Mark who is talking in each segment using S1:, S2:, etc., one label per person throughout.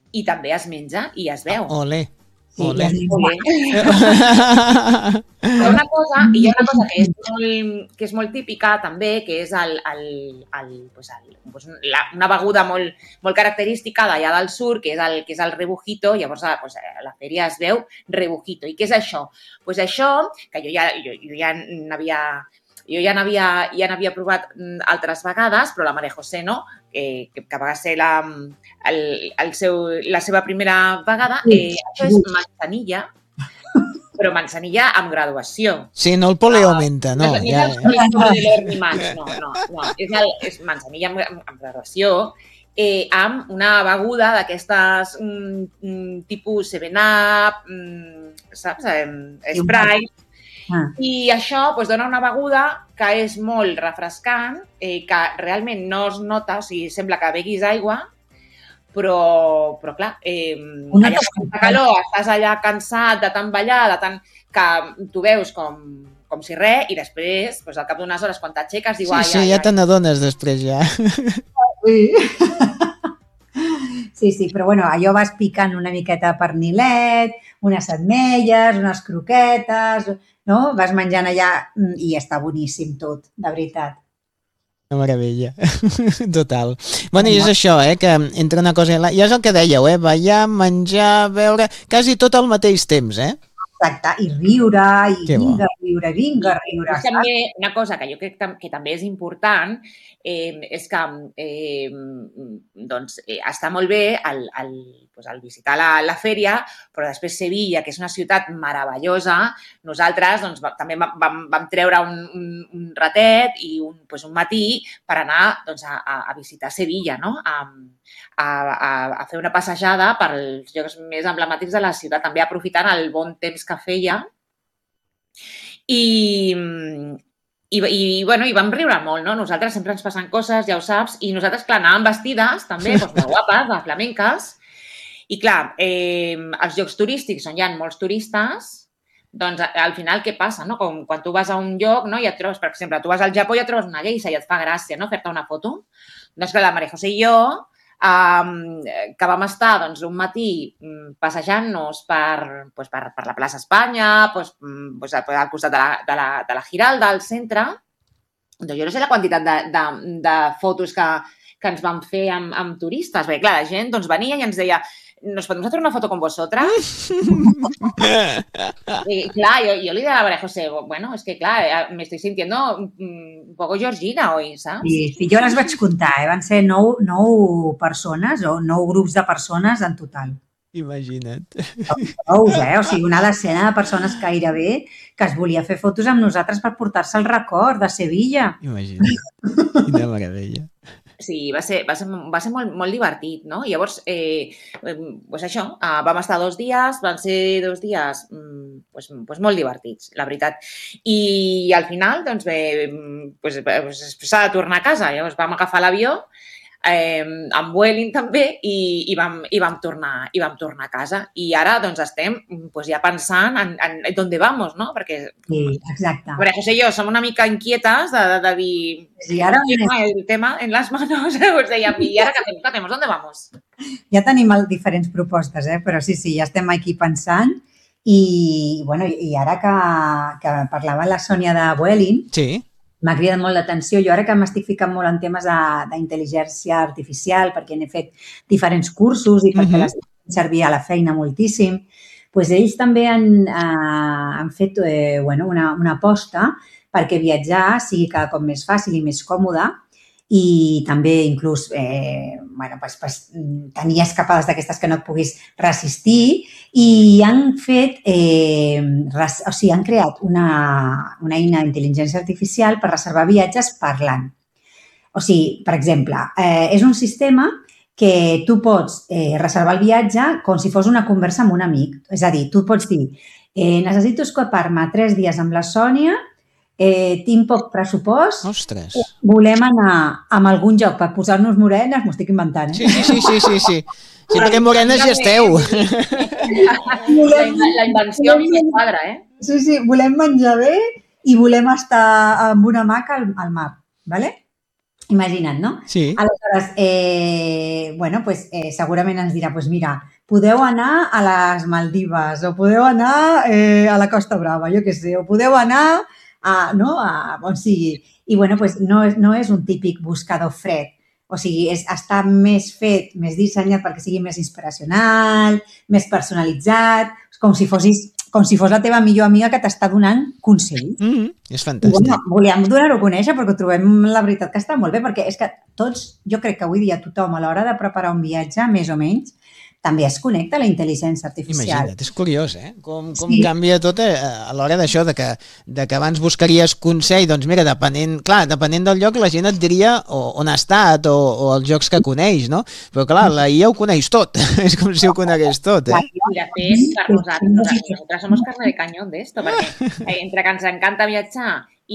S1: i també es menja i es veu.
S2: Ole.
S3: Sí,
S2: Ole.
S1: Hi ha una cosa que és molt típica també, que és una beguda molt característica d'allà del sur, que és el rebujito. Llavors a la fèria es veu rebujito. I què és això? Doncs això, que jo ja n'havia provat altres vegades, però la Maria José no, que va ser la seva primera vegada. Això és manzanilla, però manzanilla amb graduació.
S2: Sí, no el poleo menta, no.
S1: No és el poleo ni mans, no. És manzanilla amb graduació, amb una beguda d'aquestes tipus 7-Up, saps? Sprite. I això dona una beguda que és molt refrescant, que realment no es nota, o sigui, sembla que beguis aigua, però clar, allà fa calor, estàs allà cansat de tant ballar, que tu veus com si res, i després, al cap d'unes hores, quan t'aixeques, diu...
S2: Sí, ja te n'adones després, ja.
S3: Sí, però bueno, allò vas picant una miqueta de pernilet, unes ametlles, unes croquetes, no? Vas menjant allà i està boníssim tot, de veritat.
S2: Una meravella, total. Bueno, i és això, que entre una cosa i l'altra, ja és el que dèieu, ballar, menjar, beure, quasi tot al mateix temps,
S3: Exacte, i riure, i vinga a riure.
S1: També una cosa que jo crec que també és important és que està molt bé el visitar la fèria, però després Sevilla, que és una ciutat meravellosa, nosaltres també vam treure un ratet i un matí per anar a visitar Sevilla, no? A fer una passejada pels llocs més emblemàtics de la ciutat, també aprofitant el bon temps que feia. I vam riure molt, no? Nosaltres sempre ens passen coses, ja ho saps, i nosaltres, clar, anàvem vestides també, molt guapes, de flamenques, i clar, els llocs turístics on hi ha molts turistes, doncs al final què passa, no? Quan tu vas a un lloc, no? I et trobes, per exemple, tu vas al Japó i et trobes una geisha i et fa gràcia, no? Fer-te una foto. Doncs clar, la Maria José i jo, que vam estar un matí passejant-nos per la plaça Espanya, al costat de la Giralda, al centre. Jo no sé la quantitat de fotos que ens van fer amb turistes, perquè clar, la gent venia i ens deia ¿nos podemos hacer una foto con vosotras? Y claro, yo le dije a María José, bueno, es que claro, me estoy sintiendo un poco Georgina hoy, ¿sabes?
S3: Sí, jo les vaig comptar, van ser 9 persones o 9 grups de persones en total.
S2: Imagina't.
S3: O sigui, una decena de persones gairebé que es volia fer fotos amb nosaltres per portar-se el record de Sevilla.
S2: Imagina't. Quina meravella.
S1: Sí, va ser molt divertit, no? Llavors, això, vam estar 2 dies, van ser 2 dies molt divertits, la veritat. I al final, s'ha de tornar a casa. Llavors vam agafar l'avió, amb Vueling també, i vam tornar a casa. I ara estem ja pensant en d'on vamos, no? Perquè
S3: Maria
S1: José i jo som una mica inquietes de dir el tema en les manos. Us dèiem, i ara què fem? ¿Dónde vamos?
S3: Ja tenim diferents propostes, però sí, ja estem aquí pensant. I ara que parlava la Sònia de Vueling,
S2: sí,
S3: m'ha cridat molt l'atenció. Jo ara que m'estic ficant molt en temes d'intel·ligència artificial, perquè n'he fet diferents cursos i perquè les he servit a la feina moltíssim, doncs ells també han fet una aposta perquè viatjar sigui cada cop més fàcil i més còmode i també inclús tenir escapades d'aquestes que no et puguis resistir i han fet, han creat una eina d'intel·ligència artificial per reservar viatges parlant. O sigui, per exemple, és un sistema que tu pots reservar el viatge com si fos una conversa amb un amic. És a dir, tu pots dir, necessito escapar-me 3 dies amb la Sònia, tinc poc pressupost, volem anar a algun lloc per posar-nos morenes, m'ho estic inventant,
S2: Sí, perquè morenes ja esteu.
S1: La invenció a mi me quadra,
S3: Sí, volem menjar bé i volem estar amb una hamaca al mar, ¿vale? Imagina't, no?
S2: Sí.
S3: Aleshores, bueno, pues, segurament ens dirà, pues mira, podeu anar a les Maldives o podeu anar a la Costa Brava, jo què sé, o podeu anar a on sigui. I bueno, pues no és un típic buscador fred, o sigui, està més fet, més dissenyat perquè sigui més inspiracional, més personalitzat, com si fos la teva millor amiga que t'està donant consells.
S2: És fantàstic.
S3: Bueno, volíem donar-ho a conèixer perquè ho trobem, la veritat, que està molt bé, perquè és que tots, jo crec que avui dia tothom a l'hora de preparar un viatge, més o menys, també es connecta a la intel·ligència artificial.
S2: Imagina't, és curiós, com canvia tot a l'hora d'això, de que abans buscaries consell, doncs mira, depenent del lloc la gent et diria on ha estat o els jocs que coneix, no? Però clar, la IA ho coneix tot, és com si ho conegués tot,
S1: I de fet, per nosaltres som carne de cañón d'esto, perquè entre que ens encanta viatjar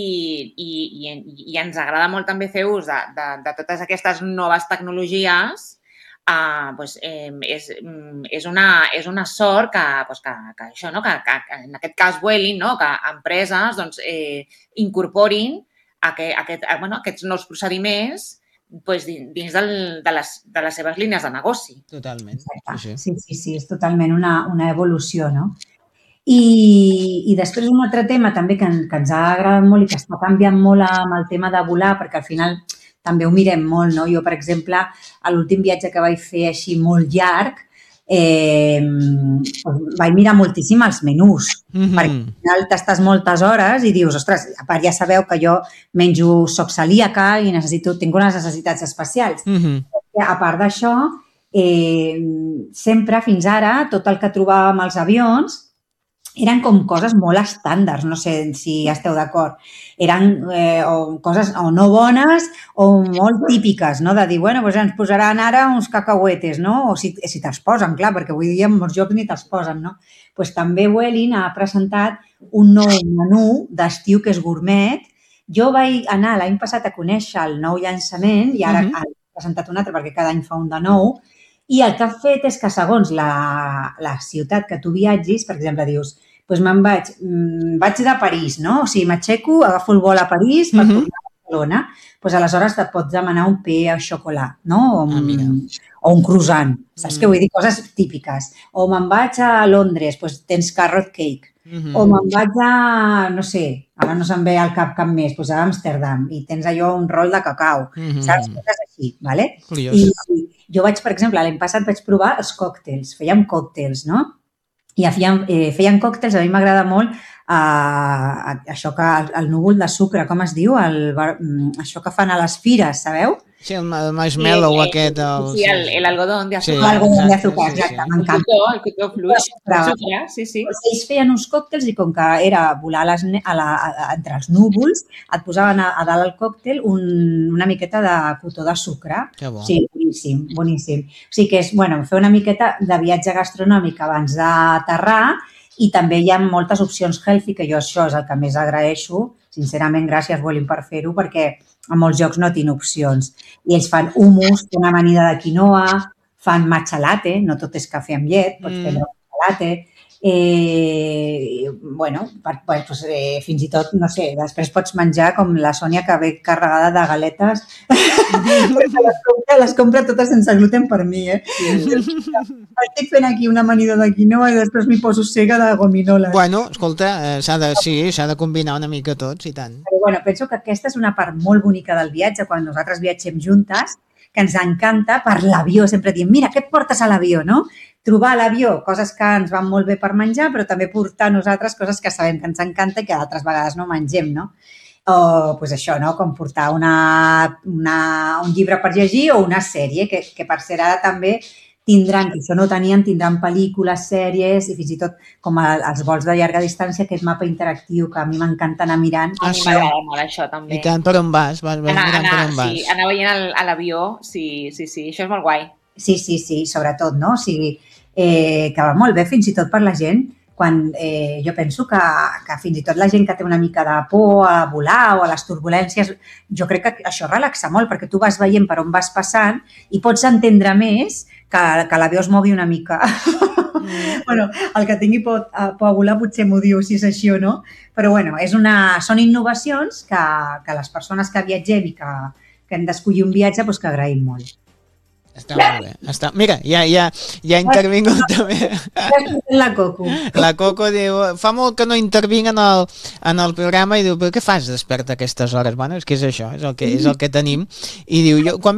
S1: i ens agrada molt també fer ús de totes aquestes noves tecnologies, pues, és una sort que això, no? que en aquest cas Vueling, no? que empreses doncs, incorporin aquests nous procediments pues, dins de les seves línies de negoci.
S2: Totalment.
S3: Sí, és totalment una evolució, no? I després un altre tema també que ens ha agradat molt i que està canviant molt amb el tema de volar, perquè al final també ho mirem molt, no? Jo, per exemple, a l'últim viatge que vaig fer així molt llarg, vaig mirar moltíssim els menús, perquè al final t'estàs moltes hores i dius, ostres, a part ja sabeu que jo soc celíaca i tinc unes necessitats especials. A part d'això, sempre, fins ara, tot el que trobàvem als avions eren com coses molt estàndards, no sé si esteu d'acord. Eren coses o no bones o molt típiques, no? De dir, bueno, doncs ens posaran ara uns cacauetes, no? O si te'ls posen, clar, perquè avui dia en molts llocs ni te'ls posen, no? Doncs també Vueling ha presentat un nou menú d'estiu que és gourmet. Jo vaig anar l'any passat a conèixer el nou llançament i ara ha presentat un altre perquè cada any fa un de nou. I el que ha fet és que segons la ciutat que tu viatgis, per exemple, dius, doncs vaig de París, no? O sigui, m'aixeco, agafo el vol a París per tornar a Barcelona, doncs aleshores et pots demanar un pain au chocolat, no? O un croissant, saps què vull dir? Coses típiques. O me'n vaig a Londres, doncs tens carrot cake. O me'n vaig a, no sé, ara no se'm ve al cap més, doncs a Amsterdam i tens allò un rol de cacau, saps? Coses així, ¿vale?
S2: Curiós.
S3: I jo vaig, per exemple, l'any passat vaig provar els còctels, fèiem còctels, no? I feien còctels, a mi m'agrada molt això que el núvol de sucre, com es diu? Això que fan a les fires, sabeu?
S2: Sí, el marshmallow aquest.
S1: Sí, l'algodón de azúcar.
S3: Sí, l'algodón de azúcar, exacte, m'encanta.
S1: El cotó fluix, sí.
S3: Ells feien uns còctels i com que era volar entre els núvols, et posaven a dalt el còctel una miqueta de cotó de sucre.
S2: Que bo.
S3: Sí, boníssim. O sigui que és, fer una miqueta de viatge gastronòmic abans d'aterrar i també hi ha moltes opcions healthy, que jo això és el que més agraeixo. Sincerament, gràcies, Vueling, per fer-ho, perquè a molts llocs no tinc opcions. I ells fan hummus, una amanida de quinoa, fan matcha latte, no tot és cafè amb llet, pots prendre matcha latte. Fins i tot, no sé, després pots menjar com la Sònia, que ve carregada de galetes. Les compra totes sense gluten per mi, Estic fent aquí una amanida de quinoa i després m'hi poso cega de gominoles.
S2: Bueno, escolta, s'ha de combinar una mica tots, i tant.
S3: Però penso que aquesta és una part molt bonica del viatge, quan nosaltres viatgem juntes, que ens encanta per l'avió. Sempre diem, mira, què et portes a l'avió, no? Trobar a l'avió coses que ens van molt bé per menjar, però també portar a nosaltres coses que sabem que ens encanta i que d'altres vegades no mengem, no? O això, no? Com portar un llibre per llegir o una sèrie, que per ser ara també tindran, que això no tenien, tindran pel·lícules, sèries i fins i tot com els vols de llarga distància, aquest mapa interactiu que a mi m'encanta anar mirant.
S1: A mi m'agrada molt això, també.
S2: I tant, per on vas? Vas mirant per on vas.
S1: Sí, anar veient a l'avió, sí, això és molt guai.
S3: Sí, sobretot, no? O sigui, que va molt bé fins i tot per la gent, quan jo penso que fins i tot la gent que té una mica de por a volar o a les turbulències, jo crec que això relaxa molt, perquè tu vas veient per on vas passant i pots entendre més que l'avió es mogui una mica. El que tingui por a volar potser m'ho diu si és així o no, però són innovacions que les persones que viatgem i hem d'escollir un viatge, doncs que agraïm molt.
S2: Està molt bé. Mira, ja ha intervingut també.
S3: La Coco.
S2: La Coco diu, fa molt que no intervinc en el programa i diu, però què fas despert a aquestes hores? Bueno, és que és això, és el que tenim. I diu, quan